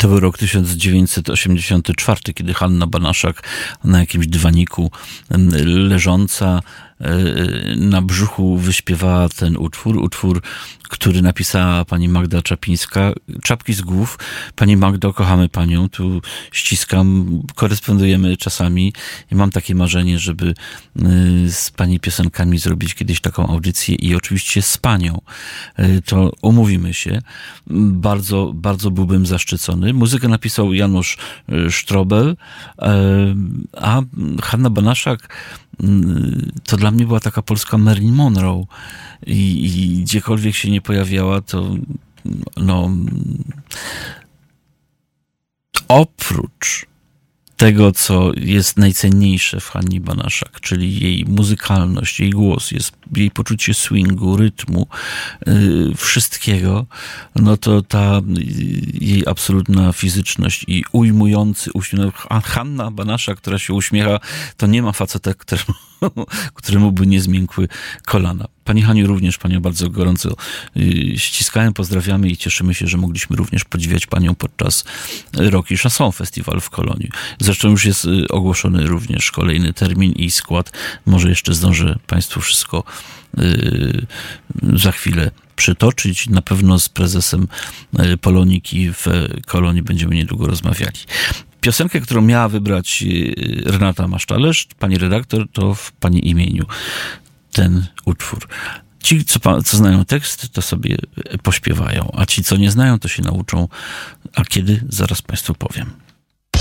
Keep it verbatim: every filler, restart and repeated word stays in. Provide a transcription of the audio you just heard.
To był rok tysiąc dziewięćset osiemdziesiąty czwarty, kiedy Hanna Banaszak na jakimś dywaniku leżąca na brzuchu wyśpiewała ten utwór, utwór, który napisała pani Magda Czapińska. Czapki z głów. Pani Magdo, kochamy panią, tu ściskam, korespondujemy czasami i mam takie marzenie, żeby z pani piosenkami zrobić kiedyś taką audycję i oczywiście z panią. To umówimy się. Bardzo, bardzo byłbym zaszczycony. Muzykę napisał Janusz Sztrobel, a Hanna Banaszak to dla mnie była taka polska Marilyn Monroe i, i gdziekolwiek się nie pojawiała, to no oprócz tego, co jest najcenniejsze w Hannie Banaszak, czyli jej muzykalność, jej głos, jest, jej poczucie swingu, rytmu, yy, wszystkiego, no to ta jej absolutna fizyczność i ujmujący uśmiech. A Hanna Banaszak, która się uśmiecha, to nie ma faceta, któremu, któremu by nie zmiękły kolana. Pani Haniu, również panią bardzo gorąco yy, ściskałem, pozdrawiamy i cieszymy się, że mogliśmy również podziwiać panią podczas Rock i Chanson Festival w Kolonii. Zresztą już jest yy, ogłoszony również kolejny termin i skład. Może jeszcze zdążę państwu wszystko yy, za chwilę przytoczyć. Na pewno z prezesem yy, Poloniki w Kolonii będziemy niedługo rozmawiali. Piosenkę, którą miała wybrać yy, Renata Masztalerz, pani redaktor, to w pani imieniu ten utwór. Ci, co, co znają tekst, to sobie pośpiewają, a ci, co nie znają, to się nauczą. A kiedy? Zaraz państwu powiem.